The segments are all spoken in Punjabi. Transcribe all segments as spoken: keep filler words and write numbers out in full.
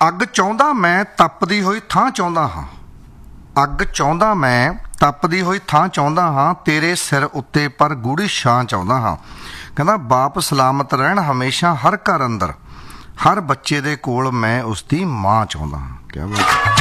ਅੱਗ ਚਾਹੁੰਦਾ ਮੈਂ ਤਪਦੀ ਹੋਈ ਥਾਂ ਚਾਹੁੰਦਾ ਹਾਂ। ਅੱਗ ਚਾਹੁੰਦਾ ਮੈਂ ਤਪਦੀ ਹੋਈ ਥਾਂ ਚਾਹੁੰਦਾ ਹਾਂ, ਤੇਰੇ ਸਿਰ ਉੱਤੇ ਪਰ ਗੂੜੀ ਛਾਂ ਚਾਹੁੰਦਾ ਹਾਂ। ਕਹਿੰਦਾ ਬਾਪ ਸਲਾਮਤ ਰਹਿਣ ਹਮੇਸ਼ਾ ਹਰ ਘਰ ਅੰਦਰ, ਹਰ ਬੱਚੇ ਦੇ ਕੋਲ ਮੈਂ ਉਸਦੀ ਮਾਂ ਚਾਹੁੰਦਾ ਹਾਂ। ਕਿਆ ਬਾਤ।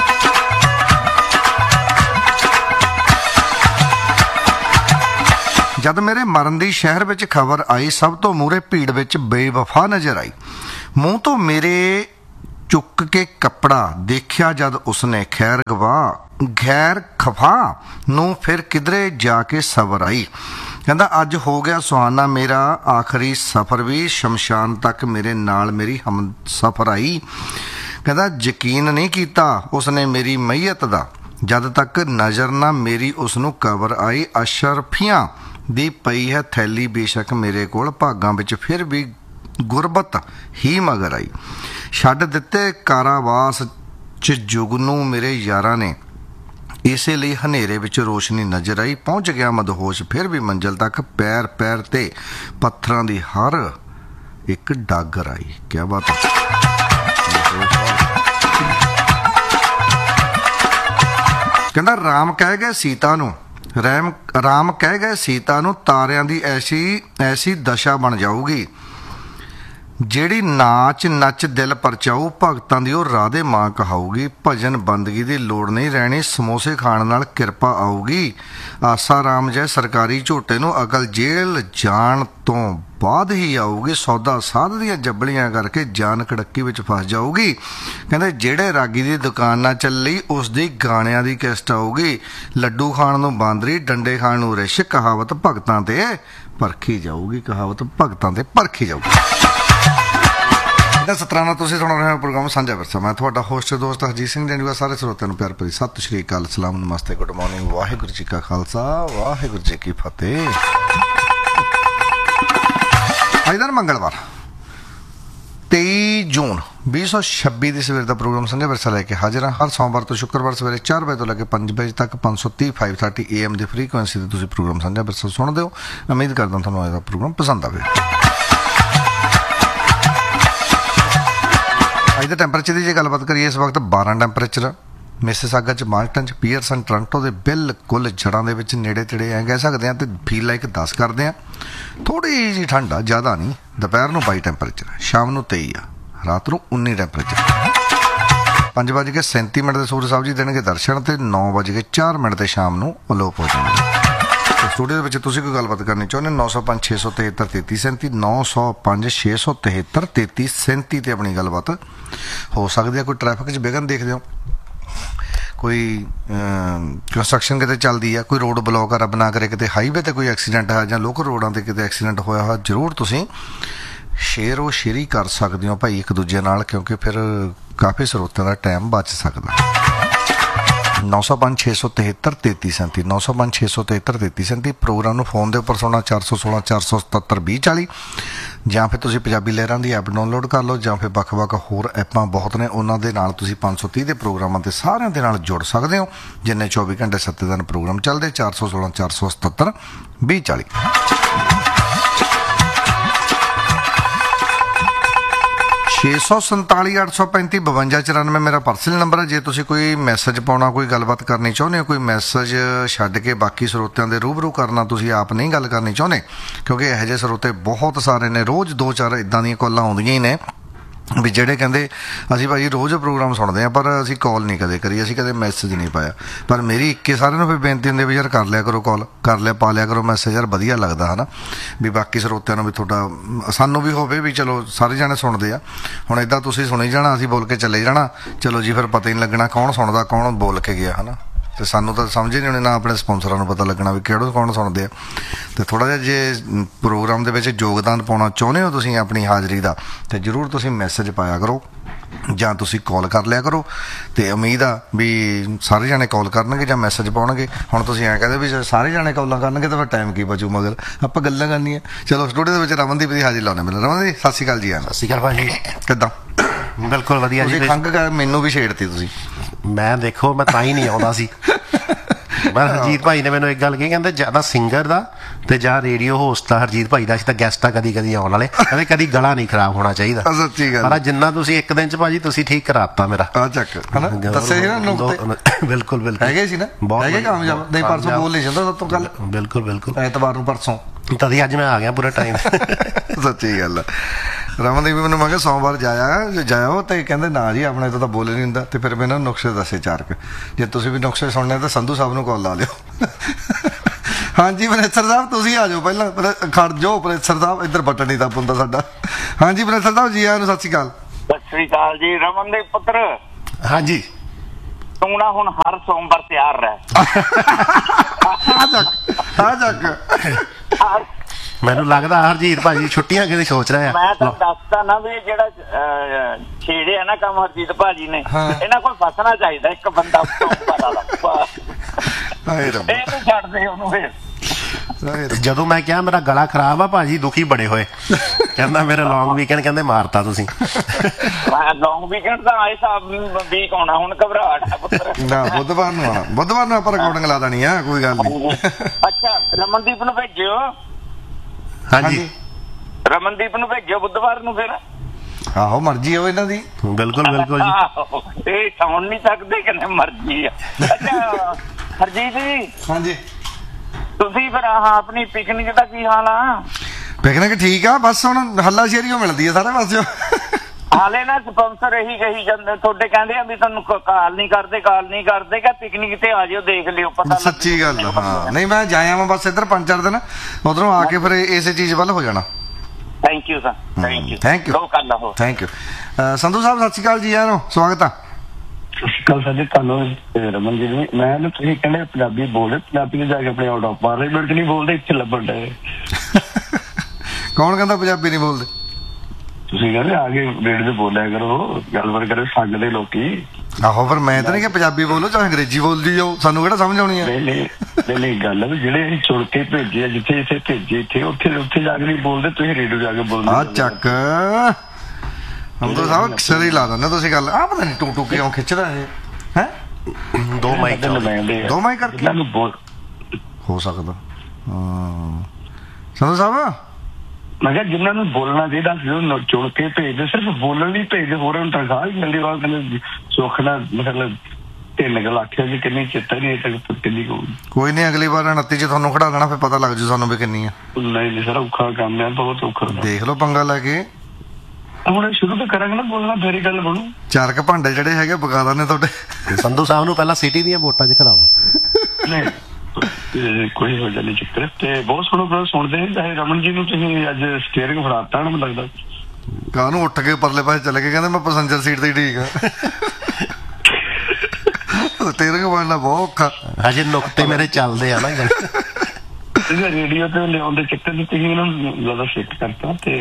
ਜਦ ਮੇਰੇ ਮਰਨ ਦੀ ਸ਼ਹਿਰ ਵਿੱਚ ਖਬਰ ਆਈ, ਸਭ ਤੋਂ ਮੂਹਰੇ ਭੀੜ ਵਿੱਚ ਬੇਵਫਾ ਨਜ਼ਰ ਆਈ। ਮੂੰਹ ਤੋਂ ਮੇਰੇ ਚੁੱਕ ਕੇ ਕੱਪੜਾ ਦੇਖਿਆ ਜਦ ਉਸਨੇ, ਖੈਰ ਗਵਾਹ ਗੈਰ ਖਫਾ ਨੂੰ ਫਿਰ ਕਿਧਰੇ ਜਾ ਕੇ ਸਬਰ ਆਈ। ਕਹਿੰਦਾ ਅੱਜ ਹੋ ਗਿਆ ਸੁਹਾਨਾ ਮੇਰਾ ਆਖਰੀ ਸਫ਼ਰ ਵੀ, ਸ਼ਮਸ਼ਾਨ ਤੱਕ ਮੇਰੇ ਨਾਲ ਮੇਰੀ ਹਮ ਸਫ਼ਰ ਆਈ। ਕਹਿੰਦਾ ਯਕੀਨ ਨਹੀਂ ਕੀਤਾ ਉਸਨੇ ਮੇਰੀ ਮਈਅਤ ਦਾ, ਜਦ ਤੱਕ ਨਜ਼ਰ ਨਾ ਮੇਰੀ ਉਸਨੂੰ ਕਬਰ ਆਈ। ਅਸ਼ਰਫੀਆਂ ਦੀ ਪਈ ਹੈ ਥੈਲੀ ਬੇਸ਼ੱਕ ਮੇਰੇ ਕੋਲ, ਭਾਗਾਂ ਵਿੱਚ ਫਿਰ ਵੀ ਗੁਰਬਤ ਹੀ ਮਗਰ ਆਈ। ਛੱਡ ਦਿੱਤੇ ਕਾਰਾਵਾਸ 'ਚ ਜੁਗਨੂੰ ਮੇਰੇ ਯਾਰਾਂ ਨੇ, ਇਸੇ ਲਈ ਹਨੇਰੇ ਵਿੱਚ ਰੋਸ਼ਨੀ ਨਜ਼ਰ ਆਈ। ਪਹੁੰਚ ਗਿਆ ਮਦਹੋਸ਼ ਫਿਰ ਵੀ ਮੰਜ਼ਿਲ ਤੱਕ, ਪੈਰ ਪੈਰ ਤੇ ਪੱਥਰਾਂ ਦੀ ਹਰ ਇੱਕ ਡਾਗਰ ਆਈ। ਕਿਆ ਬਾਤ ਹੈ। ਕਹਿੰਦਾ ਰਾਮ ਕਹਿ ਗਏ ਸੀਤਾ ਨੂੰ, ਰਾਮ ਰਾਮ ਕਹਿ ਗਏ ਸੀਤਾ ਨੂੰ, ਤਾਰਿਆਂ ਦੀ ਐਸੀ ਐਸੀ ਦਸ਼ਾ ਬਣ ਜਾਊਗੀ ਜਿਹੜੀ ਨਾਚ ਨੱਚ ਦਿਲ ਪਰਚਾਊ, ਭਗਤਾਂ ਦੀ ਉਹ ਰਾਧੇ ਮਾਂ ਕਹਾਊਗੀ। ਭਜਨ ਬੰਦਗੀ ਦੀ ਲੋੜ ਨਹੀਂ ਰਹਿਣੀ, ਸਮੋਸੇ ਖਾਣ ਨਾਲ ਕਿਰਪਾ ਆਊਗੀ। ਆਸਾ ਰਾਮ ਜੈ ਸਰਕਾਰੀ ਝੋਟੇ ਨੂੰ, ਅਕਲ ਜੇਲ੍ਹ ਜਾਣ ਤੋਂ ਬਾਅਦ ਹੀ ਆਊਗੀ। ਸੌਦਾ ਸਾਧ ਦੀਆਂ ਜੱਬਲੀਆਂ ਕਰਕੇ ਜਾਨ ਕੜੱਕੀ ਵਿੱਚ ਫਸ ਜਾਊਗੀ। ਕਹਿੰਦੇ ਜਿਹੜੇ ਰਾਗੀ ਦੀ ਦੁਕਾਨ ਨਾ ਚੱਲੀ, ਉਸ ਦੀ ਗਾਣਿਆਂ ਦੀ ਕਿਸ਼ਤ ਆਊਗੀ। ਲੱਡੂ ਖਾਣ ਨੂੰ ਬਾਂਦਰੀ, ਡੰਡੇ ਖਾਣ ਨੂੰ ਰਿਛ, ਕਹਾਵਤ ਭਗਤਾਂ ਤੇ ਪਰਖੀ ਜਾਊਗੀ। ਕਹਾਵਤ ਭਗਤਾਂ ਤੇ ਪਰਖੀ ਜਾਊਗੀ। ਸਤਰਾਂ ਨਾਲ ਤੁਸੀਂ ਸੁਣ ਰਹੇ ਹੋ ਪ੍ਰੋਗਰਾਮ ਸਾਂਝਾ ਵਿਰਸਾ। ਮੈਂ ਤੁਹਾਡਾ ਹੋਸਟ ਦੋਸਤ ਹਰਜੀਤ ਸਿੰਘ ਜੰਡੂਆ। ਸਾਰੇ ਸਰੋਤਿਆਂ ਨੂੰ ਪਿਆਰ ਭਰੀ ਸਤਿ ਸ਼੍ਰੀ ਅਕਾਲ, ਸਲਾਮ, ਨਮਸਤੇ, ਗੁੱਡ ਮਾਰਨਿੰਗ। ਵਾਹਿਗੁਰੂ ਜੀ ਕਾ ਖਾਲਸਾ, ਵਾਹਿਗੁਰੂ ਜੀ ਕੀ ਫਤਿਹ। ਅੱਜ ਦਿਨ ਮੰਗਲਵਾਰ ਤੇਈ ਜੂਨ ਵੀਹ ਸੌ ਛੱਬੀ ਦੀ ਸਵੇਰ ਦਾ ਪ੍ਰੋਗਰਾਮ ਸਾਂਝਾ ਵਿਰਸਾ ਲੈ ਕੇ ਹਾਜ਼ਰ ਹਾਂ। ਹਰ ਸੋਮਵਾਰ ਤੋਂ ਸ਼ੁੱਕਰਵਾਰ ਸਵੇਰੇ ਚਾਰ ਵਜੇ ਤੋਂ ਲੈ ਕੇ ਪੰਜ ਵਜੇ ਤੱਕ ਪੰਜ ਸੌ ਤੀਹ five thirty A M the frequency 'ਤੇ ਤੁਸੀਂ ਪ੍ਰੋਗਰਾਮ ਸਾਂਝਾ ਵਿਰਸਾ ਸੁਣਦੇ ਹੋ। ਉਮੀਦ ਕਰਦਾ ਤੁਹਾਨੂੰ ਅੱਜ ਦਾ ਪ੍ਰੋਗਰਾਮ ਪਸੰਦ ਆਵੇ। ਅੱਜ ਦੇ ਟੈਂਪਰੇਚਰ ਦੀ ਜੇ ਗੱਲਬਾਤ ਕਰੀਏ, ਇਸ ਵਕਤ ਬਾਰਾਂ ਟੈਂਪਰੇਚਰ ਮਿਸਿਸਾਗਾ 'ਚ, ਮਾਰਟਨ 'ਚ, ਪੀਅਰਸਨ ਟੋਰਾਂਟੋ ਦੇ ਬਿਲਕੁਲ ਜੜ੍ਹਾਂ ਦੇ ਵਿੱਚ ਨੇੜੇ ਤੇੜੇ ਐਂ ਕਹਿ ਸਕਦੇ ਹਾਂ, ਅਤੇ ਫੀਲ ਲਾਈਕ ਦਸ ਕਰਦੇ ਹਾਂ। ਥੋੜ੍ਹੀ ਜਿਹੀ ਠੰਡ ਆ, ਜ਼ਿਆਦਾ ਨਹੀਂ। ਦੁਪਹਿਰ ਨੂੰ ਬਾਈ ਟੈਂਪਰੇਚਰ, ਸ਼ਾਮ ਨੂੰ ਤੇਈ ਆ, ਰਾਤ ਨੂੰ ਉੱਨੀ ਟੈਂਪਰੇਚਰ। ਪੰਜ ਵੱਜ ਕੇ ਸੈਂਤੀ ਮਿੰਟ ਦੇ ਸੂਰਜ ਸਾਹਿਬ ਜੀ ਦੇਣਗੇ ਦਰਸ਼ਨ, ਅਤੇ ਨੌ ਵੱਜ ਕੇ ਚਾਰ ਮਿੰਟ 'ਤੇ ਸ਼ਾਮ ਨੂੰ ਅਲੋਪ ਹੋ ਜਾਣਗੇ। ਸਟੂਡੀਓ ਦੇ ਵਿੱਚ ਤੁਸੀਂ ਕੋਈ ਗੱਲਬਾਤ ਕਰਨੀ ਚਾਹੁੰਦੇ, ਨੌ ਸੌ ਪੰਜ ਛੇ ਸੌ ਤਿਹੱਤਰ ਤੇਤੀ ਸੈਂਤੀ, ਨੌ ਸੌ ਪੰਜ ਛੇ ਸੌ ਤਿਹੱਤਰ ਤੇਤੀ ਸੈਂਤੀ 'ਤੇ ਆਪਣੀ ਗੱਲਬਾਤ ਹੋ ਸਕਦੀ ਹੈ। ਕੋਈ ਟ੍ਰੈਫਿਕ 'ਚ ਵਿਘਨ ਦੇਖਦੇ ਹੋ, ਕੋਈ ਕੰਸਟਰਕਸ਼ਨ ਕਿਤੇ ਚੱਲਦੀ ਆ, ਕੋਈ ਰੋਡ ਬਲੌਕ ਆ, ਰੱਬ ਨਾ ਕਰੇ ਕਿਤੇ ਹਾਈਵੇ 'ਤੇ ਕੋਈ ਐਕਸੀਡੈਂਟ ਹੈ, ਜਾਂ ਲੋਕਲ ਰੋਡਾਂ 'ਤੇ ਕਿਤੇ ਐਕਸੀਡੈਂਟ ਹੋਇਆ ਹੋਇਆ, ਜ਼ਰੂਰ ਤੁਸੀਂ ਸ਼ੇਅਰੋ ਸ਼ੇਅਰੀ ਕਰ ਸਕਦੇ ਹੋ ਭਾਈ ਇੱਕ ਦੂਜੇ ਨਾਲ, ਕਿਉਂਕਿ ਫਿਰ ਕਾਫੀ ਸਰੋਤਿਆਂ ਦਾ ਟਾਈਮ ਬਚ ਸਕਦਾ। ਨੌ ਸੌ ਪੰਜ ਛੇ ਸੌ ਤਿਹੱਤਰ ਤੇਤੀ ਸੈਂਤੀ, ਨੌ ਸੌ ਪੰਜ ਛੇ ਸੌ ਤਿਹੱਤਰ ਤੇਤੀ ਸੈਂਤੀ। ਪ੍ਰੋਗਰਾਮ ਨੂੰ ਫੋਨ ਦੇ ਉੱਪਰ ਸੁਣਨਾ ਚਾਰ ਸੌ ਸੋਲਾਂ ਚਾਰ ਸੌ ਸਤੱਤਰ ਵੀਹ ਚਾਲੀ, ਜਾਂ ਫਿਰ ਤੁਸੀਂ ਪੰਜਾਬੀ ਲਹਿਰਾਂ ਦੀ ਐਪ ਡਾਊਨਲੋਡ ਕਰ ਲਓ, ਜਾਂ ਫਿਰ ਵੱਖ ਵੱਖ ਹੋਰ ਐਪਾਂ ਬਹੁਤ ਨੇ, ਉਹਨਾਂ ਦੇ ਨਾਲ ਤੁਸੀਂ ਪੰਜ ਸੌ ਤੀਹ ਦੇ ਪ੍ਰੋਗਰਾਮਾਂ 'ਤੇ ਸਾਰਿਆਂ ਦੇ ਨਾਲ ਜੁੜ ਸਕਦੇ ਹੋ। ਜਿੰਨੇ ਚੌਵੀ ਘੰਟੇ ਸੱਤ ਦਿਨ ਪ੍ਰੋਗਰਾਮ ਚੱਲਦੇ, ਚਾਰ ਸੌ ਸੋਲਾਂ ਚਾਰ ਸੌ ਸਤੱਤਰ ਵੀਹ ਚਾਲੀ। ਛੇ ਸੌ ਸੰਤਾਲੀ ਅੱਠ ਸੌ ਪੈਂਤੀ ਬਵੰਜਾ ਚੁਰਾਨਵੇਂ ਮੇਰਾ ਪਰਸਨਲ ਨੰਬਰ ਹੈ। ਜੇ ਤੁਸੀਂ ਕੋਈ ਮੈਸੇਜ ਪਾਉਣਾ, ਕੋਈ ਗੱਲਬਾਤ ਕਰਨੀ ਚਾਹੁੰਦੇ ਹੋ, ਕੋਈ ਮੈਸੇਜ ਛੱਡ ਕੇ ਬਾਕੀ ਸਰੋਤਿਆਂ ਦੇ ਰੂਬਰੂ ਕਰਨਾ, ਤੁਸੀਂ ਆਪ ਨਹੀਂ ਗੱਲ ਕਰਨੀ ਚਾਹੁੰਦੇ, ਕਿਉਂਕਿ ਇਹੋ ਜਿਹੇ ਸਰੋਤੇ ਬਹੁਤ ਸਾਰੇ ਨੇ। ਰੋਜ਼ ਦੋ ਚਾਰ ਇੱਦਾਂ ਦੀਆਂ ਕਾਲਾਂ ਆਉਂਦੀਆਂ ਹੀ ਨੇ ਵੀ ਜਿਹੜੇ ਕਹਿੰਦੇ ਅਸੀਂ ਭਾਜੀ ਰੋਜ਼ ਪ੍ਰੋਗਰਾਮ ਸੁਣਦੇ ਹਾਂ, ਪਰ ਅਸੀਂ ਕਾਲ ਨਹੀਂ ਕਦੇ ਕਰੀ, ਅਸੀਂ ਕਦੇ ਮੈਸੇਜ ਨਹੀਂ ਪਾਇਆ। ਪਰ ਮੇਰੀ ਇੱਕੇ ਸਾਰਿਆਂ ਨੂੰ ਫਿਰ ਬੇਨਤੀ ਹੁੰਦੀ ਵੀ ਯਾਰ ਕਰ ਲਿਆ ਕਰੋ, ਕਾਲ ਕਰ ਲਿਆ, ਪਾ ਲਿਆ ਕਰੋ ਮੈਸੇਜ, ਯਾਰ ਵਧੀਆ ਲੱਗਦਾ ਹੈ ਨਾ, ਵੀ ਬਾਕੀ ਸਰੋਤਿਆਂ ਨੂੰ ਵੀ ਤੁਹਾਡਾ, ਸਾਨੂੰ ਵੀ ਹੋਵੇ ਵੀ ਚਲੋ ਸਾਰੇ ਜਾਣੇ ਸੁਣਦੇ ਆ। ਹੁਣ ਇੱਦਾਂ ਤੁਸੀਂ ਸੁਣੀ ਜਾਣਾ, ਅਸੀਂ ਬੋਲ ਕੇ ਚਲੇ ਜਾਣਾ, ਚਲੋ ਜੀ ਫਿਰ ਪਤਾ ਹੀ ਨਹੀਂ ਲੱਗਣਾ ਕੌਣ ਸੁਣਦਾ, ਕੌਣ ਬੋਲ ਕੇ ਗਿਆ, ਹੈ ਨਾ। ਅਤੇ ਸਾਨੂੰ ਤਾਂ ਸਮਝ ਹੀ ਨਹੀਂ ਆਉਣੀ, ਨਾ ਆਪਣੇ ਸਪੋਂਸਰਾਂ ਨੂੰ ਪਤਾ ਲੱਗਣਾ ਵੀ ਕਿਹੜੇ ਕੌਣ ਸੁਣਦੇ ਆ। ਅਤੇ ਥੋੜ੍ਹਾ ਜਿਹਾ ਜੇ ਪ੍ਰੋਗਰਾਮ ਦੇ ਵਿੱਚ ਯੋਗਦਾਨ ਪਾਉਣਾ ਚਾਹੁੰਦੇ ਹੋ ਤੁਸੀਂ ਆਪਣੀ ਹਾਜ਼ਰੀ ਦਾ, ਅਤੇ ਜ਼ਰੂਰ ਤੁਸੀਂ ਮੈਸੇਜ ਪਾਇਆ ਕਰੋ, ਜਾਂ ਤੁਸੀਂ ਕਾਲ ਕਰ ਲਿਆ ਕਰੋ। ਅਤੇ ਉਮੀਦ ਆ ਵੀ ਸਾਰੇ ਜਾਣੇ ਕਾਲ ਕਰਨਗੇ ਜਾਂ ਮੈਸੇਜ ਪਾਉਣਗੇ। ਹੁਣ ਤੁਸੀਂ ਐਂ ਕਹਿੰਦੇ ਵੀ ਸਾਰੇ ਜਾਣੇ ਕਾਲਾਂ ਕਰਨਗੇ ਤਾਂ ਫਿਰ ਟਾਈਮ ਕੀ ਬਚੂ, ਮਗਰ ਆਪਾਂ ਗੱਲਾਂ ਕਰਨੀਆਂ। ਚਲੋ ਸਟੂਡੀਓ ਦੇ ਵਿੱਚ ਰਮਨਦੀਪ ਦੀ ਹਾਜ਼ਰੀ ਲਾਉਂਦੇ। ਮੈਨੂੰ ਰਮਨਦੀਪ ਸਤਿ ਸ਼੍ਰੀ ਅਕਾਲ ਜੀ। ਆ ਸਤਿ ਸ਼੍ਰੀ ਅਕਾਲ ਭਾਜੀ, ਕਿੱਦਾਂ? ਬਿਲਕੁਲ ਵਧੀਆ ਜੀ। ਖੰਘ ਮੈਨੂੰ ਵੀ ਛੇੜਤੀ ਤੁਸੀਂ। ਮੈਂ ਦੇਖੋ ਮੈਂ ਤਾਂ ਹੀ ਨਹੀਂ ਆਉਂਦਾ ਸੀ। ਮੈਂ ਹਰਜੀਤ ਭਾਈ ਨੇ ਮੈਨੂੰ ਇੱਕ ਗੱਲ ਕਹੀ, ਕਹਿੰਦੇ ਜਾਂ ਤਾਂ ਸਿੰਗਰ ਦਾ ਤੇ ਜਾਂ ਰੇਡੀਓ ਹੋਸਟ ਦਾ ਹਰਜੀਤ ਭਾਈ ਦਾ, ਅਸੀਂ ਤਾਂ ਗੈਸਟ ਆ ਕਦੀ ਕਦੀ ਆਉਣ ਵਾਲੇ, ਕਹਿੰਦੇ ਕਦੀ ਗਲਾ ਨਹੀਂ ਖਰਾਬ ਹੋਣਾ ਚਾਹੀਦਾ। ਸੱਚੀ ਗੱਲ, ਪਰ ਜਿੰਨਾ ਤੁਸੀਂ ਇੱਕ ਦਿਨ ਚ ਭਾਜੀ ਤੁਸੀਂ ਠੀਕ ਕਰਾਤਾ ਮੇਰਾ ਆ ਚੱਕ ਹਨਾ, ਦੱਸੇ ਸੀ ਨਾ ਨੁਕਤੇ। ਬਿਲਕੁਲ ਬਿਲਕੁਲ ਹੈਗੇ ਸੀ ਨਾ, ਹੈਗੇ ਕਾਮਯਾਬ ਨਹੀਂ, ਪਰਸੋਂ ਬੋਲ ਨਹੀਂ ਜਾਂਦਾ ਸਭ ਤੋਂ ਕੱਲ। ਬਿਲਕੁਲ ਬਿਲਕੁਲ, ਐਤਵਾਰ ਨੂੰ ਪਰਸੋਂ ਤਦੀ ਅੱਜ ਮੈਂ ਆ ਗਿਆ ਪੂਰਾ ਟਾਈਮ। ਸੱਚੀ ਗੱਲ। ਰਮਨਦੀਪ ਵੀ ਮੈਨੂੰ ਮੈਂ ਕਿਹਾ ਸੋਮਵਾਰ ਜਾਇਆ ਜਾਇਓ, ਤੇ ਕਹਿੰਦੇ ਨਾ ਜੀ ਆਪਣੇ ਤੋਂ ਤਾਂ ਬੋਲ ਨਹੀਂ ਹੁੰਦਾ। ਤੇ ਫਿਰ ਮੈਂ ਇਹਨਾਂ ਨੁਕਸੇ ਦੱਸੇ ਚਾਰ ਕੁ, ਜੇ ਤੁਸੀਂ ਵੀ ਨੁਕਸੇ ਸੁਣਨੇ ਤਾਂ ਸੰਧੂ ਸਾਹਿਬ ਨੂੰ ਕਾਲ ਲਾ ਲਿਓ। ਹਾਂਜੀ ਪ੍ਰੋਫੈਸਰ ਸਾਹਿਬ ਤੁਸੀਂ ਆ ਜਾਓ, ਪਹਿਲਾਂ ਖੜ ਜਾਓ ਪ੍ਰੋਫੈਸਰ ਸਾਹਿਬ, ਇੱਧਰ ਬਟਨ ਨਹੀਂ ਦੱਬ ਹੁੰਦਾ ਸਾਡਾ। ਹਾਂਜੀ ਪ੍ਰੋਫੈਸਰ ਸਾਹਿਬ ਜੀ ਆਇਆਂ ਨੂੰ, ਸਤਿ ਸ਼੍ਰੀ ਅਕਾਲ। ਸਤਿ ਸ੍ਰੀ ਅਕਾਲ ਜੀ ਰਮਨ ਦੇ ਪੁੱਤਰ। ਹਾਂਜੀ ਤੂੰ ਨਾ ਹੁਣ ਹਰ ਸੋਮਵਾਰ ਤਿਆਰ ਰਹਿ। ਆ ਚੱਕ ਆ ਚੱਕ। ਮੈਨੂੰ ਲੱਗਦਾ ਹਰਜੀਤ ਭਾਜੀ ਛੁੱਟੀਆਂ ਕਿਤੇ ਸੋਚ ਰਿਹਾ। ਮੈਂ ਤਾਂ ਦੱਸਦਾ ਨਾ ਵੀ ਜਿਹੜਾ ਛੇੜਿਆ ਨਾ ਕੰਮ ਹਰਜੀਤ ਭਾਜੀ ਨੇ, ਇਹਨਾਂ ਕੋਲ ਫਸਣਾ ਚਾਹੀਦਾ ਇੱਕ ਬੰਦਾ ਸੋਮਵਾਰ ਵਾਲਾ। ਇਹ ਤੂੰ ਛੱਡ ਦੇ ਉਹਨੂੰ ਫਿਰ। ਜਦੋਂ ਮੈਂ ਕਿਹਾ ਮੇਰਾ ਗਲਾ ਖਰਾਬ ਆ, ਭਾਜੀ ਦੁਖੀ ਬੜੇ ਹੋਏ, ਕਹਿੰਦਾ ਮੇਰਾ ਲੌਂਗ ਵੀਕਐਂਡ ਕਹਿੰਦੇ ਮਾਰਤਾ ਤੁਸੀਂ। ਲੌਂਗ ਵੀਕਐਂਡ ਤਾਂ ਆਏ ਸਾਹਿਬ ਵੀਕ ਆਉਣਾ, ਹੁਣ ਘਬਰਾਹਟ ਆ ਪੁੱਤਰ। ਨਾ ਬੁੱਧਵਾਰ ਨੂੰ ਆਉਣਾ, ਬੁੱਧਵਾਰ ਨੂੰ ਆਪਾਂ ਰਿਕਾਰਡਿੰਗ ਲਾ ਦੇਣੀ ਆ, ਕੋਈ ਗੱਲ ਨਹੀਂ। ਅੱਛਾ ਰਮਨਦੀਪ ਨੂੰ ਭੇਜਿਓ। ਹਾਂਜੀ ਰਮਨਦੀਪ ਨੂੰ ਭੇਜਿਓ ਬੁੱਧਵਾਰ ਨੂੰ ਫਿਰ। ਆਹੋ ਮਰਜ਼ੀ ਹੋ ਇਹਨਾਂ ਦੀ। ਬਿਲਕੁਲ ਬਿਲਕੁਲ ਜੀ, ਇਹ ਸੁਣ ਨਹੀਂ ਸਕਦੇ, ਕਹਿੰਦੇ ਮਰਜ਼ੀ ਆ। ਅੱਛਾ ਹਰਜੀਤ ਜੀ। ਹਾਂਜੀ ਤੁਸੀਂ ਫਿਰ ਆਹ ਆਪਣੀ ਪਿਕਨਿਕ ਦਾ ਕੀ ਹਾਲ ਆ? ਪਿਕਨਿਕ ਠੀਕ ਆ, ਬਸ ਹੁਣ ਹੱਲਾ ਸ਼ੇਰੀ ਓ ਮਿਲਦੀ ਆ ਸਾਰੇ ਪਾਸਿਓ। ਹਾਲੇ ਨਾ ਸਪਾਂਸਰ ਇਹੀ ਕਹੀ ਜਾਂਦੇ ਤੁਹਾਡੇ, ਕਹਿੰਦੇ ਆ ਵੀ ਤੁਹਾਨੂੰ ਕਾਲ ਨਹੀਂ ਕਰਦੇ ਕਾਲ ਨਹੀਂ ਕਰਦੇ ਕਿ ਪਿਕਨਿਕ ਤੇ ਆ ਜਾਓ ਦੇਖ ਲਿਓ ਪਤਾ। ਸੱਚੀ ਗੱਲ। ਹਾਂ ਨਹੀਂ ਮੈਂ ਜਾਇਆ ਵਾਂ ਬਸ ਇੱਧਰ ਪੰਜ ਚਾਰ ਦਿਨ, ਉਧਰੋਂ ਆ ਕੇ ਫਿਰ ਇਸੇ ਚੀਜ਼ ਵੱਲ ਹੋ ਜਾਣਾ। Thank you sir, thank you thank you thank you. Sandhu ਸਾਹਿਬ ਸਤਿ ਸ਼੍ਰੀ ਅਕਾਲ ਜੀ, ਆਇਆਂ ਨੂੰ ਸਵਾਗਤ ਆ। ਸਤਿ ਸ਼੍ਰੀ ਅਕਾਲ ਸਰ ਜੀ, ਤੁਹਾਨੂੰ ਰਮਨ ਜੀ ਨੇ। ਮੈਂ ਨਾ ਤੁਸੀਂ ਕਹਿੰਦੇ ਪੰਜਾਬੀ ਬੋਲਦੇ, ਪੰਜਾਬੀ ਨੂੰ ਜਾ ਕੇ ਆਪਣੇ ਆਊਟ ਆਫ ਪਾਰਲੀਮੈਂਟ ਨਹੀਂ ਬੋਲਦੇ, ਇੱਥੇ ਲੱਭਣ ਡਏ। ਕੌਣ ਕਹਿੰਦਾ ਪੰਜਾਬੀ ਨਹੀਂ ਬੋਲਦੇ? ਤੁਸੀਂ ਕਹਿੰਦੇ ਆ ਕੇ ਰੇਡ ਤੇ ਬੋਲਿਆ ਕਰੋ, ਗੱਲਬਾਤ ਕਰੋ, ਸੰਗਦੇ ਲੋਕੀ। ਆਹੋ ਫਿਰ ਮੈਂ ਤਾਂ ਨਹੀਂ ਕਿ ਪੰਜਾਬੀ ਬੋਲੋ ਚਾਹੇ ਅੰਗਰੇਜ਼ੀ ਬੋਲਦੀ ਜਾਓ, ਸਾਨੂੰ ਕਿਹੜਾ ਸਮਝ ਆਉਣੀ ਆ। ਨਹੀਂ ਨਹੀਂ ਨਹੀਂ ਗੱਲ ਹੈ ਜਿਹੜੇ ਅਸੀਂ ਚੁਣ ਕੇ ਭੇਜੇ ਆ, ਜਿੱਥੇ ਜਿੱਥੇ ਭੇਜੇ ਇੱਥੇ ਉੱਥੇ ਉੱਥੇ ਜਾ ਕੇ ਨਹੀਂ ਬੋਲਦੇ, ਤੁਸੀਂ ਰੇਡੀਓ ਜਾ ਕੇ ਬੋਲਦੇ। ਆ ਚੱਕ ਹਮਦੋ ਸਾਹਿਬ ਸਰੀ ਲਾ ਦਿੰਦੇ ਤੁਸੀਂ ਗੱਲ। ਆ ਪਤਾ ਨਹੀਂ ਟੂ ਟੂ ਕਿਉਂ ਖਿੱਚਦਾ ਇਹ ਹੈ। ਦੋ ਮਾਈਕ ਦੋ ਮਾਈਕ ਕਰਕੇ ਹੋ ਸਕਦਾ। ਹਾਂ ਸੰਧੂ ਸਾਹਿਬ ਮੈਂ ਕਿਹਾ ਜਿੰਨਾਂ ਨੂੰ ਬੋਲਣਾ ਚਾਹੀਦਾ ਸੀ ਚੁਣ ਕੇ ਭੇਜਦੇ, ਸਿਰਫ ਬੋਲਣ ਲਈ ਭੇਜਦੇ, ਹੋਰਾਂ ਨੂੰ ਤਨਖਾਹ ਹੀ ਮਿਲਦੀ। ਬਾਅਦ ਕਹਿੰਦੇ ਸੁੱਖ ਨਾਲ ਮਤਲਬ ਤਿੰਨ ਗੱਲ ਆਖਿਆ ਜੀ ਕਿੰਨੀ ਚੇਤਾ ਨਹੀਂ ਤੱਕ ਕਿੰਨੀ ਹੋਊਗੀ। ਕੋਈ ਨਹੀਂ ਅਗਲੀ ਵਾਰ ਉਨੱਤੀ ਚ ਤੁਹਾਨੂੰ ਖੜਾ ਲੈਣਾ, ਫਿਰ ਪਤਾ ਲੱਗ ਜੂ ਸਾਨੂੰ ਵੀ ਕਿੰਨੀ ਆ। ਨਹੀਂ ਨਹੀਂ ਸਰ ਔਖਾ ਕੰਮ ਹੈ, ਬਹੁਤ ਔਖਾ। ਦੇਖ ਲਓ ਪੰਗਾ ਲੈ ਕੇ ਹੁਣ ਸ਼ੁਰੂ ਤੋਂ ਕਰਾਂਗੇ ਨਾ ਬੋਲਣਾ, ਫੇਰ ਹੀ ਗੱਲ ਬਣੂ। ਚਾਰ ਕ ਭਾਂਡੇ ਜਿਹੜੇ ਹੈਗੇ ਬਗਾ ਨੇ ਤੁਹਾਡੇ। ਸੰਧੂ ਸਾਹਿਬ ਨੂੰ ਪਹਿਲਾਂ ਸਿਟੀ ਦੀਆਂ ਵੋਟਾਂ ਚ ਖੜਾਓ। ਨਹੀਂ ਕੋਈ ਹੋ ਜਾਣੀ ਚੱਕਰ। ਤੇ ਬਹੁਤ ਸੋਹਣਾ ਬੜਾ ਸੁਣਦੇ ਨੇ ਰਮਨ ਜੀ ਨੂੰ, ਤੁਸੀਂ ਅੱਜ ਸਟੀਅਰਿੰਗ ਫੜਾਤਾ ਨਾ, ਮੈਨੂੰ ਲੱਗਦਾ। ਕਾਹਨੂੰ ਉੱਠ ਕੇ ਪਰਲੇ ਪਾਸੇ ਚਲੇ ਗਏ, ਕਹਿੰਦੇ ਮੈਂ ਪੈਸੰਜਰ ਸੀਟ ਤੇ ਹੀ ਠੀਕ ਆ। ਸਟੀਅਰਿੰਗ ਫੜਨਾ ਬਹੁਤ ਔਖਾ। ਹਜੇ ਨੁਕਤੇ ਮੇਰੇ ਚੱਲਦੇ ਆ ਨਾ। ਰੇਡੀਓ ਤੇ ਲਿਆਉਂਦੇ ਚੱਕਰ ਚ ਤੁਸੀਂ ਇਹਨਾਂ ਨੂੰ ਜ਼ਿਆਦਾ ਫਿੱਟ ਕਰਤਾ ਤੇ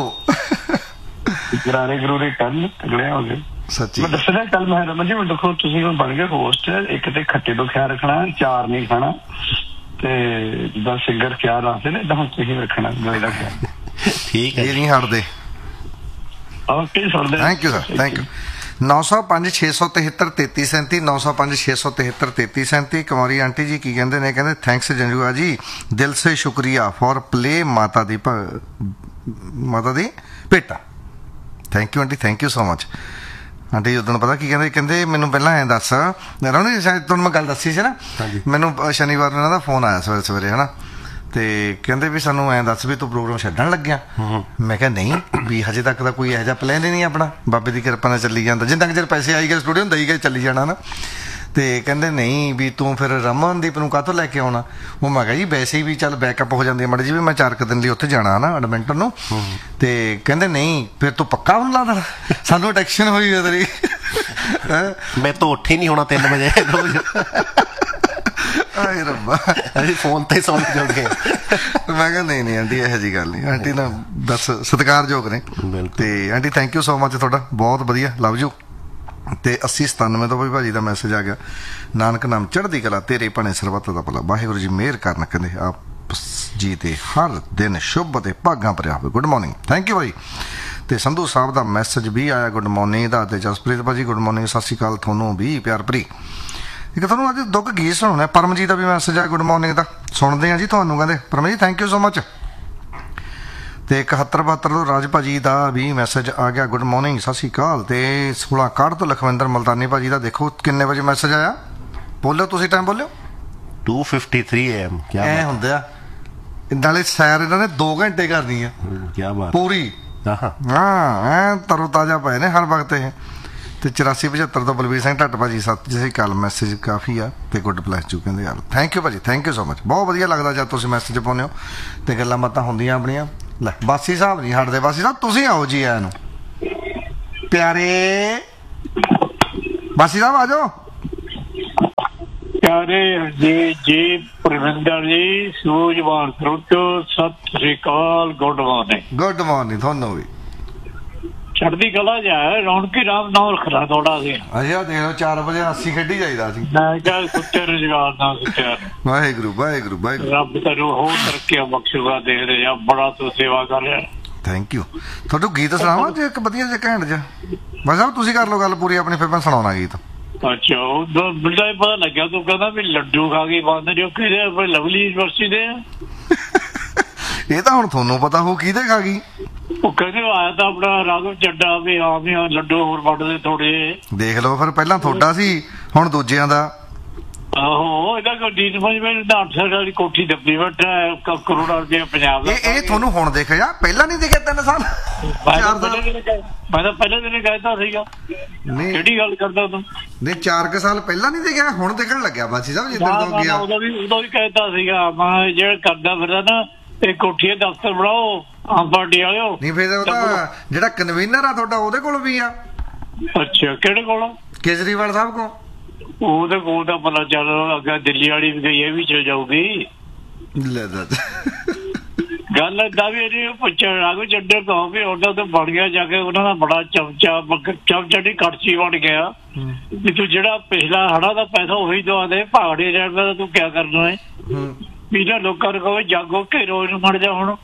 ਗਰਾਰੇ ਗਰੂਰੇ ਕਰਨ ਤਗੜਿਆ ਹੋ ਗਏ। ਸੱਚੀ ਮੈਂ ਦੱਸਦਾ ਕੱਲ ਮੈਂ ਰਮਨ ਜੀ, ਮੈਂ ਦੇਖੋ ਤੁਸੀਂ ਹੁਣ ਬਣ ਗਏ ਹੋਸਟ, ਇੱਕ ਤੇ ਖੱਟੇ ਤੋਂ ਖਿਆਲ ਰੱਖਣਾ, ਚਾਰ ਨਹੀਂ ਖਾਣਾ, ਤੇ ਜਿੱਦਾਂ ਸਿੰਗਰ ਖਿਆਲ ਰੱਖਦੇ ਨੇ ਏਦਾਂ ਹੁਣ ਤੁਸੀਂ ਰੱਖਣਾ ਗਲੇ ਦਾ ਖਿਆਲ। ਠੀਕ ਹੈ, ਇਹ ਨਹੀਂ ਹਟਦੇ। ਓਕੇ ਸੁਣਦੇ। Thank you sir, thank you. ਨੌ ਸੌ ਪੰਜ ਛੇ ਸੌ ਤਿਹੱਤਰ ਤੇਤੀ ਸੈਂਤੀ ਨੌ ਸੌ ਪੰਜ ਛੇ ਸੌ ਤਿਹੱਤਰ ਤੇਤੀ ਸੈਂਤੀ। ਕੁਮਾਰੀ ਆਂਟੀ ਜੀ ਕੀ ਕਹਿੰਦੇ ਨੇ? ਕਹਿੰਦੇ ਥੈਂਕਸ ਜੰਜੂਆ ਜੀ, ਦਿਲ ਸੇ ਸ਼ੁਕਰੀਆ ਫॉर प्ले ਮਾਤਾ ਦੀ ਮਾਤਾ ਦੀ ਭੇਟਾ। Thank you aunty, thank you so much. Aunty ਉਦੋਂ ਪਤਾ ਕੀ ਕਹਿੰਦੇ? ਕਹਿੰਦੇ ਮੈਨੂੰ ਪਹਿਲਾਂ ਐਂ ਦੱਸ ਰਮਨ, ਸ਼ਾਇਦ ਤੁਹਾਨੂੰ ਮੈਂ ਗੱਲ ਦੱਸੀ ਸੀ ਨਾ, ਮੈਨੂੰ ਸ਼ਨੀਵਾਰ ਨੂੰ ਇਹਨਾਂ ਦਾ ਫੋਨ ਆਇਆ ਸਵੇਰੇ ਸਵੇਰੇ ਹੈ ਨਾ, ਤੇ ਕਹਿੰਦੇ ਵੀ ਸਾਨੂੰ ਐਂ ਦੱਸ ਵੀ ਤੂੰ ਪ੍ਰੋਗਰਾਮ ਛੱਡਣ ਲੱਗਿਆ। ਮੈਂ ਕਿਹਾ ਨਹੀਂ ਵੀ ਹਜੇ ਤੱਕ ਤਾਂ ਕੋਈ ਇਹੋ ਜਿਹਾ ਪਲਾਨ ਹੀ ਨਹੀਂ ਆਪਣਾ, ਬਾਬੇ ਦੀ ਕਿਰਪਾ ਨਾਲ ਚੱਲੀ ਜਾਂਦਾ, ਜਿੰਨਾ ਕੁ ਚਿਰ ਪੈਸੇ ਆਈ ਗਏ ਸਟੂਡੀਓ ਦਈ ਗਏ ਚੱਲੀ ਜਾਣਾ ਨਾ। ਤੇ ਕਹਿੰਦੇ ਨਹੀਂ ਵੀ ਤੂੰ ਫਿਰ ਰਮਨਦੀਪ ਨੂੰ ਕਾਹਤੋਂ ਲੈ ਕੇ ਆਉਣਾ? ਉਹ ਮੈਂ ਕਿਹਾ ਜੀ ਵੈਸੇ ਹੀ ਵੀ ਚੱਲ ਬੈਕਅਪ ਹੋ ਜਾਂਦੀ ਹੈ ਮਾੜੀ ਜੀ, ਵੀ ਮੈਂ ਚਾਰ ਕੁ ਦਿਨ ਲਈ ਉੱਥੇ ਜਾਣਾ ਨਾ ਐਡਮਿੰਟਨ ਨੂੰ। ਤੇ ਕਹਿੰਦੇ ਨਹੀਂ ਫਿਰ ਤੂੰ ਪੱਕਾ ਹੁਣ ਲਾ ਦੇਣਾ, ਸਾਨੂੰ ਟੈਕਸ਼ਨ ਹੋਈ ਹੈ ਤੇਰੀ। ਮੈਂ ਤਾਂ ਉੱਠ ਹੀ ਨਹੀਂ ਹੋਣਾ ਤਿੰਨ ਵਜੇ ਰੋਜ਼। ਆਏ ਰੱਬਾ ਅਸੀਂ ਫੋਨ ਤੇ ਸੁਣ ਜੋਗੇ। ਮੈਂ ਕਿਹਾ ਨਹੀਂ ਨਹੀਂ ਆਂਟੀ ਇਹੋ ਜਿਹੀ ਗੱਲ ਨਹੀਂ, ਆਂਟੀ ਨਾ ਬਸ ਸਤਿਕਾਰਯੋਗ ਨੇ। ਤੇ aunty thank you so much, ਤੁਹਾਡਾ ਬਹੁਤ ਵਧੀਆ, ਲਵ ਯੂ। ਤੇ ਅੱਸੀ ਸਤਾਨਵੇਂ ਤੋਂ ਵੀ ਭਾਜੀ ਦਾ ਮੈਸੇਜ ਆ ਗਿਆ, ਨਾਨਕ ਨਾਮ ਚੜ੍ਹਦੀ ਕਲਾ ਤੇਰੇ ਭਣੇ ਸਰਬੱਤ ਦਾ ਭਲਾ, ਵਾਹਿਗੁਰੂ ਜੀ ਮਿਹਰ ਕਰਨ, ਕਹਿੰਦੇ ਆਪ ਜੀ ਤੇ ਹਰ ਦਿਨ ਸ਼ੁਭ ਅਤੇ ਭਾਗਾਂ ਭਰਿਆ ਹੋਵੇ। ਗੁੱਡ ਮਾਰਨਿੰਗ, ਥੈਂਕ ਯੂ ਭਾਈ। ਤੇ ਸੰਧੂ ਸਾਹਿਬ ਦਾ ਮੈਸੇਜ ਵੀ ਆਇਆ ਗੁੱਡ ਮਾਰਨਿੰਗ ਦਾ। ਤੇ ਜਸਪ੍ਰੀਤ ਭਾਜੀ ਗੁੱਡ ਮਾਰਨਿੰਗ, ਸਤਿ ਸ਼੍ਰੀ ਅਕਾਲ ਤੁਹਾਨੂੰ ਵੀ ਪਿਆਰ ਭਰੀ। ਇੱਕ ਤੁਹਾਨੂੰ ਅੱਜ ਦੋ ਕੁ ਗੀਤ ਸੁਣਾਉਣੇ। ਪਰਮਜੀਤ ਦਾ ਵੀ ਮੈਸੇਜ ਆ ਗੁੱਡ ਮਾਰਨਿੰਗ ਦਾ, ਸੁਣਦੇ ਆ ਜੀ ਤੁਹਾਨੂੰ। ਕਹਿੰਦੇ Paramjit thank you so much. ਤੇ ਇਕਹੱਤਰ ਬਹੱਤਰ ਤੋਂ ਰਾਜ ਭਾਜੀ ਦਾ ਵੀ ਮੈਸੇਜ ਆ ਗਿਆ, ਗੁੱਡ ਮਾਰਨਿੰਗ ਸਤਿ ਸ਼੍ਰੀ ਅਕਾਲ। ਤੇ ਸੋਲਾਂ ਇਕਾਹਠ ਤੋਂ ਲਖਵਿੰਦਰ ਮਲਤਾਨੀ ਭਾਜੀ ਦਾ ਦੇਖੋ ਕਿੰਨੇ ਵਜੇ ਮੈਸੇਜ ਆਇਆ, ਬੋਲਿਓ ਤੁਸੀਂ time ਬੋਲਿਓ। Two fifty three A M. ਕੀ ਐ ਹੁੰਦੇ ਆ ਨਾਲੇ ਸੈਰ ਇਹਨਾਂ ਨੇ ਦੋ ਘੰਟੇ ਕਰਨੀ ਆ ਕੀ ਬਾਤ ਪੂਰੀ। ਹਾਂ ਐ ਤਰੋ ਤਾਜ਼ਾ ਪਏ ਨੇ ਹਰ ਵਕਤ ਇਹ। ਤੇ ਚੁਰਾਸੀ ਪਝੱਤਰ ਤੋਂ ਬਲਵੀਰ ਸਿੰਘ ਢੱਟ ਭਾਜੀ ਸਤਿ ਸ਼੍ਰੀ ਅਕਾਲ, ਮੈਸੇਜ ਕਾਫੀ ਆ ਤੇ ਗੁੱਡ ਪਲੱਸ ਟੂ ਕਹਿੰਦੇ ਯਾਰ ਥੈਂਕ ਯੂ ਭਾਜੀ, ਥੈਂਕ ਯੂ ਸੋ ਮਚ। ਬਹੁਤ ਵਧੀਆ ਲੱਗਦਾ ਜਦ ਤੁਸੀਂ ਮੈਸੇਜ ਪਾਉਂਦੇ ਹੋ ਤੇ ਗੱਲਾਂ ਬਾਤਾਂ ਹੁੰਦੀਆਂ ਆਪਣੀਆਂ। ਲੈ ਬਾਸੀ ਸਾਹਿਬ ਨਹੀਂ ਹਟਦੇ, ਬਾਸੀ ਸਾਹਿਬ ਤੁਸੀਂ ਆਓ ਜੀ ਆਇਆਂ ਨੂੰ ਪਿਆਰੇ। ਬਾਸੀ ਸਾਹਿਬ ਆ ਜਾਓ। ਪਿਆਰੇ ਜੀ ਜੀ ਪ੍ਰਵਿੰਦਰ ਜੀ ਸੂਝਵਾਨ ਸਰੋਤ ਸਤਿ ਸ੍ਰੀ ਅਕਾਲ, ਗੁੱਡ ਮਾਰਨਿੰਗ। ਗੁੱਡ ਮਾਰਨਿੰਗ ਤੁਹਾਨੂੰ ਵੀ। ਚੜ੍ਹਦੀ ਕਲਾ ਜਾ ਰੌਣਕੀ ਰਾਮ ਨਾਮ ਰੱਖਣਾ ਥੋੜਾ ਸੀ। ਅੱਛਾ ਦੇਖ ਲਓ ਚਾਰ ਵਜੇ ਹਾਸੀ ਖੇਡੀ ਜਾਈਦਾ ਸੀ। ਮੈਂ ਕਿਹਾ ਸੁੱਤੇ ਰੁਜ਼ਗਾਰ ਨਾ ਸੁੱਤਿਆ ਵਾਹਿਗੁਰੂ ਵਾਹਿਗੁਰੂ ਵਾਹਿਗੁਰੂ। ਰੱਬ ਤੈਨੂੰ ਹੋਰ ਤਰੱਕੀਆਂ ਬਖਸ਼ੂਗਾ, ਦੇ ਰਿਹਾ ਬੜਾ ਤੂੰ ਸੇਵਾ ਕਰ ਰਿਹਾ। Thank you. ਤੁਹਾਨੂੰ ਗੀਤ ਸੁਣਾਵਾਂ ਜੀ ਇੱਕ ਵਧੀਆ ਜਿਹਾ ਘੈਂਟ ਜਿਹਾ। ਬਾਈ ਸਾਹਿਬ ਤੁਸੀਂ ਕਰ ਲਓ ਗੱਲ ਪੂਰੀ ਆਪਣੀ, ਫਿਰ ਮੈਂ ਸੁਣਾਉਣਾ ਗੀਤ। ਅੱਛਾ ਉਹ ਬਿਲਡਾ ਹੀ ਪਤਾ ਲੱਗਿਆ ਤੂੰ ਕਹਿੰਦਾ ਵੀ ਲੱਡੂ ਖਾ ਕੇ ਬੰਦ ਜੋ ਕਿਹਦੇ ਲਵਲੀ ਯੂਨੀਵਰਸਿਟੀ ਦੇ। ਇਹ ਤਾਂ ਹੁਣ ਤੁਹਾਨੂੰ ਪਤਾ ਹੋ ਕਿਹਦੇ ਖਾ ਗਈ। ਉਹ ਕਹਿੰਦੇ ਆਇਆ ਤਾਂ ਆਪਣਾ ਰਾਘਵ ਚੱਡਾ ਵੀ ਆ ਵੀ ਲੱਡੂ ਹੋਰ ਵੱਢਦੇ ਥੋੜੇ। ਦੇਖ ਲਓ ਫਿਰ ਪਹਿਲਾਂ ਤੁਹਾਡਾ ਸੀ ਹੁਣ ਦੂਜਿਆਂ ਦਾ। ਆਹੋ ਇਹਦਾ ਕੋਈ ਡੀਨ ਮੈਨੇਜਮੈਂਟ ਦਾ ਅੱਠ ਸਾਲ ਵਾਲੀ ਕੋਠੀ ਦੱਬੀ ਬੈਠਾ ਕਰੋੜਾਂ ਰੁਪਏ ਪੰਜਾਬ ਦਾ। ਇਹ ਇਹ ਤੁਹਾਨੂੰ ਹੁਣ ਦੇਖਿਆ ਪਹਿਲਾਂ ਨਹੀਂ ਦੇਖਿਆ ਤਿੰਨ ਸਾਲ ਚਾਰ ਸਾਲ। ਮੈਂ ਤਾਂ ਪਹਿਲੇ ਦਿਨ ਕਹਿਤਾ ਸੀਗਾ। ਨਹੀਂ ਕਿਹੜੀ ਗੱਲ ਕਰਦਾ ਤੂੰ? ਨਹੀਂ ਚਾਰ ਕੁ ਸਾਲ ਪਹਿਲਾਂ ਨਹੀਂ ਦੇਖਿਆ, ਹੁਣ ਦੇਖਣ ਲੱਗਿਆ ਬਾਸੀ ਸਾਹਿਬ ਜਿੱਦਾਂ ਤੋਂ ਗਿਆ। ਉਦੋਂ ਵੀ ਉਦੋਂ ਵੀ ਕਹਿਤਾ ਸੀਗਾ ਮੈਂ ਜਿਹੜਾ ਕਰਦਾ ਫਿਰਦਾ ਨਾ ਇਹ ਕੋਠੀ ਦਾ ਦਫ਼ਤਰ ਬਣਾਓ ਆਮ ਪਾਰਟੀ ਵਾਲਿਓ। ਨਹੀਂ ਫਿਰ ਉਹਦਾ ਜਿਹੜਾ ਕਨਵੀਨਰ ਆ ਤੁਹਾਡਾ ਉਹਦੇ ਕੋਲ ਵੀ ਆ। ਅੱਛਾ ਕਿਹੜੇ ਕੋਲ? ਕੇਜਰੀਵਾਲ ਸਾਹਿਬ ਕੋਲ। ਉਹਦੇ ਕੋਲ ਤਾਂ ਪਤਾ ਚੱਲ ਅੱਗੇ ਦਿੱਲੀ ਵਾਲੀ ਵੀ ਗਈ, ਇਹ ਵੀ ਚਲ ਜਾਊਗੀ। ਲੈ ਦੱਸ ਗੱਲ ਏਦਾਂ ਵੀ ਇਹਨੇ ਪੁੱਛਿਆ ਰਾਘਵ ਚੱਡੇ ਕਹੋ ਵੀ ਉਹਨਾਂ ਤੋਂ ਬਣ ਗਿਆ ਜਾ ਕੇ ਉਹਨਾਂ ਦਾ ਬੜਾ ਚਮਚਾ ਚਮਚਾ ਦੀ ਕੜਛੀ ਬਣ ਗਿਆ ਵੀ ਤੂੰ ਜਿਹੜਾ ਪਿਛਲਾ ਹੜਾ ਦਾ ਪੈਸਾ ਉਹੀ ਦਵਾ ਦੇ, ਪਹਾੜੀ ਰੇਟ ਦਾ ਤੂੰ ਕਿਆ ਕਰਨਾ ਹੈ। ਵੀ ਨਾ ਲੋਕਾਂ ਨੂੰ ਕਹੋ ਜਾਗੋ ਘੇਰੋ ਇਹਨੂੰ ਮੜ ਜਾ। ਹੁਣ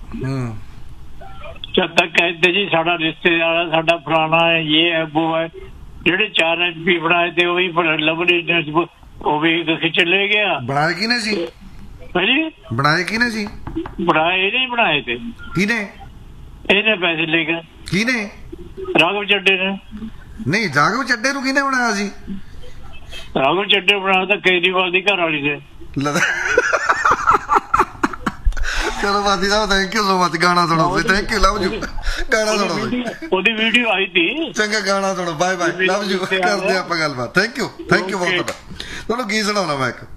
ਜਦ ਤੱਕ ਕਹਿੰਦੇ ਜੀ ਸਾਡਾ ਰਿਸ਼ਤੇਦਾਰ ਸਾਡਾ ਫਲਾਣਾ ਹੈ ਇਹ ਹੈ ਉਹ ਹੈ, ਜਿਹੜੇ ਚਾਰ ਐਮ ਪੀ ਬਣਾਏ ਤੇ ਉਹ ਵੀ ਲਵਲੀ ਉਹ ਵੀ ਖਿੱਚ ਲੈ ਗਿਆ। ਬਣਾਏ ਕਿਹਨੇ ਸੀ? ਹਾਂਜੀ ਬਣਾਏ ਕਿਹਨੇ ਸੀ? ਬਣਾਏ ਇਹਨੇ ਬਣਾਏ ਤੇ ਕਿਹਨੇ? ਇਹਨੇ ਪੈਸੇ ਲੈ ਕੇ। ਕਿਹਨੇ? ਰਾਘਵ ਚੱਡੇ ਨੇ। ਨਹੀਂ ਰਾਘਵ ਚੱਡੇ ਨੂੰ ਕਿਹਨੇ ਬਣਾਇਆ ਸੀ? ਰਾਘਵ ਚੱਡੇ ਬਣਾਇਆ ਤਾਂ ਕੇਜਰੀਵਾਲ ਦੀ ਘਰ ਵਾਲੀ ਨੇ। ਚਲੋ ਬਾਦੀ ਸਾਹਿਬ ਥੈਂਕ ਯੂ ਸੋ ਮਚ। ਗਾਣਾ ਸੁਣੋ ਥੈਂਕ ਯੂ ਲਵ ਯੂ। ਗਾਣਾ ਸੁਣੋ ਉਹਦੀ ਵੀਡੀਓ ਆਈ ਸੀ। ਚੰਗਾ ਗਾਣਾ ਸੁਣੋ ਬਾਏ ਬਾਏ ਲਵ ਯੂ। ਕਰਦੇ ਆਪਾਂ ਗੱਲਬਾਤ। ਥੈਂਕ ਯੂ ਥੈਂਕ ਯੂ ਬਹੁਤ ਤੁਹਾਡਾ। ਤੁਹਾਨੂੰ ਕੀ ਸੁਣਾਉਣਾ ਮੈਂ ਇੱਕ